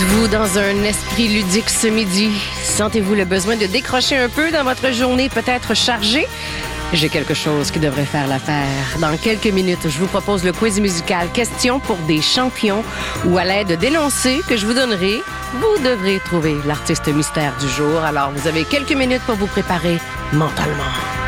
Êtes-vous dans un esprit ludique ce midi? Sentez-vous le besoin de décrocher un peu dans votre journée peut-être chargée? J'ai quelque chose qui devrait faire l'affaire. Dans quelques minutes, je vous propose le quiz musical Question pour des champions où à l'aide d'énoncés que je vous donnerai, vous devrez trouver l'artiste mystère du jour. Alors, vous avez quelques minutes pour vous préparer mentalement.